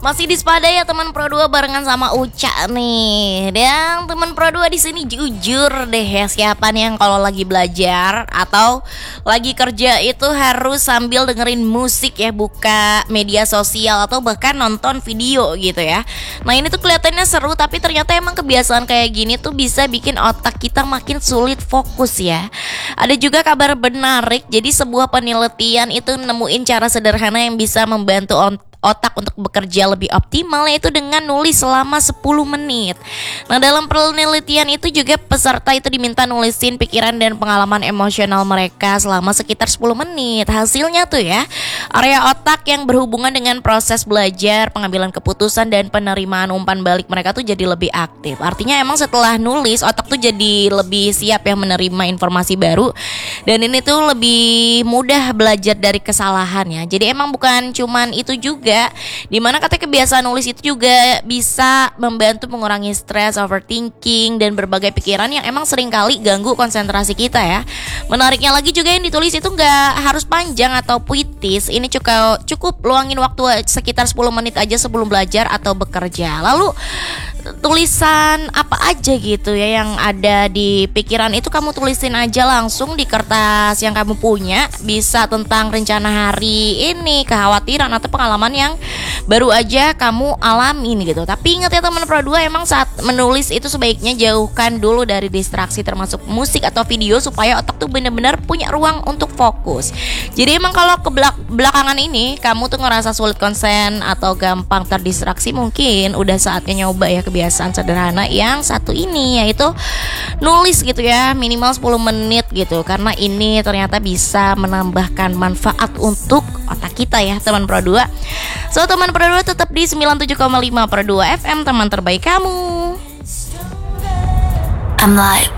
Masih di Spada ya teman Pro 2 barengan sama Uca nih. Dan teman Pro 2 di sini jujur deh ya, siapa nih yang kalau lagi belajar atau lagi kerja itu harus sambil dengerin musik ya, buka media sosial atau bahkan nonton video gitu ya. Nah ini tuh kelihatannya seru, tapi ternyata emang kebiasaan kayak gini tuh bisa bikin otak kita makin sulit fokus ya. Ada juga kabar menarik, jadi sebuah penelitian itu nemuin cara sederhana yang bisa membantu otak untuk bekerja lebih optimal, yaitu dengan nulis selama 10 menit. Nah dalam penelitian itu juga peserta itu diminta nulisin pikiran dan pengalaman emosional mereka selama sekitar 10 menit. Hasilnya tuh ya, area otak yang berhubungan dengan proses belajar, pengambilan keputusan dan penerimaan umpan balik mereka tuh jadi lebih aktif. Artinya emang setelah nulis otak tuh jadi lebih siap ya menerima informasi baru, dan ini tuh lebih mudah belajar dari kesalahan ya. Jadi emang bukan cuman itu juga, dimana katanya kebiasaan nulis itu juga bisa membantu mengurangi stres, overthinking, dan berbagai pikiran yang emang seringkali ganggu konsentrasi kita ya. Menariknya lagi juga yang ditulis itu nggak harus panjang atau puitis. Ini cukup luangin waktu sekitar 10 menit aja sebelum belajar atau bekerja. Lalu tulisan apa aja gitu ya yang ada di pikiran itu kamu tulisin aja langsung di kertas yang kamu punya. Bisa tentang rencana hari ini, kekhawatiran atau pengalaman yang baru aja kamu alamin gitu. Tapi ingat ya teman Pro 2, emang saat menulis itu sebaiknya jauhkan dulu dari distraksi termasuk musik atau video supaya otak tuh benar-benar punya ruang untuk fokus. Jadi emang kalau belakangan ini kamu tuh ngerasa sulit konsen atau gampang terdistraksi, mungkin udah saatnya nyoba ya kebiasaan sederhana yang satu ini, yaitu nulis gitu ya, minimal 10 menit gitu. Karena ini ternyata bisa menambahkan manfaat untuk otak kita ya teman Pro 2. So teman Pro 2 tetap di 97,5 Pro 2 FM, teman terbaik kamu. I'm like